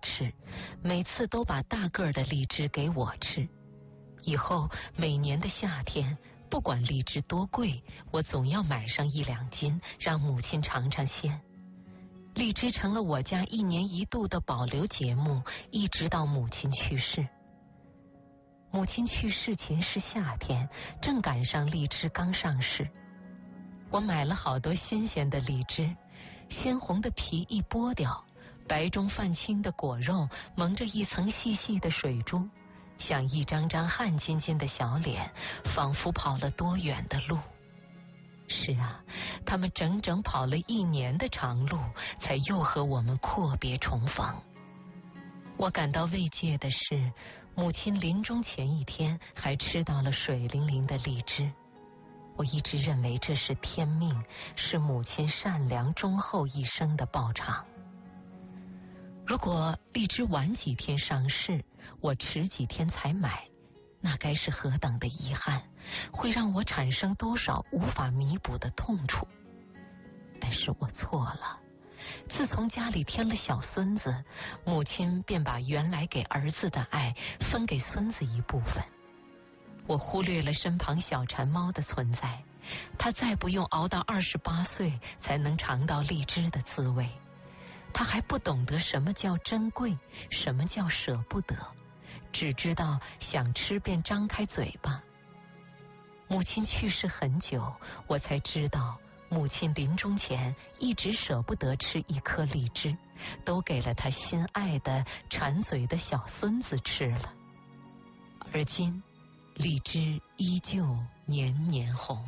吃，每次都把大个儿的荔枝给我吃。以后每年的夏天，不管荔枝多贵，我总要买上1-2斤，让母亲尝尝鲜。荔枝成了我家1年1度的保留节目，一直到母亲去世。母亲去世前是夏天，正赶上荔枝刚上市。我买了好多新鲜的荔枝，鲜红的皮一剥掉，白中泛青的果肉蒙着一层细细的水珠，像一张张汗津津的小脸，仿佛跑了多远的路。是啊，他们整整跑了1年的长路，才又和我们阔别重逢。我感到慰藉的是，母亲临终前1天还吃到了水灵灵的荔枝。我一直认为这是天命，是母亲善良忠厚一生的报偿。如果荔枝晚几天上市，我迟几天才买，那该是何等的遗憾，会让我产生多少无法弥补的痛楚。但是我错了，自从家里添了小孙子，母亲便把原来给儿子的爱分给孙子一部分。我忽略了身旁小馋猫的存在，他再不用熬到28岁才能尝到荔枝的滋味，他还不懂得什么叫珍贵，什么叫舍不得，只知道想吃便张开嘴巴。母亲去世很久，我才知道母亲临终前一直舍不得吃1颗荔枝，都给了她心爱的馋嘴的小孙子吃了。而今荔枝依旧年年红。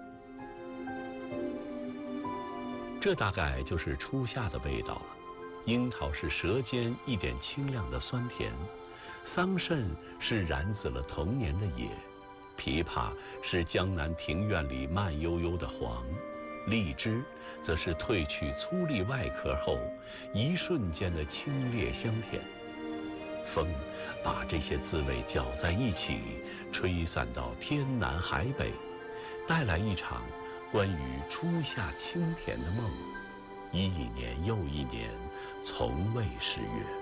这大概就是初夏的味道了。樱桃是舌尖一点清亮的酸甜，桑葚是染紫了童年的野，枇杷是江南庭院里慢悠悠的黄，荔枝则是褪去粗粒外壳后一瞬间的清冽香甜。风把这些滋味搅在一起，吹散到天南海北，带来一场关于初夏清甜的梦，一年又一年，从未失约。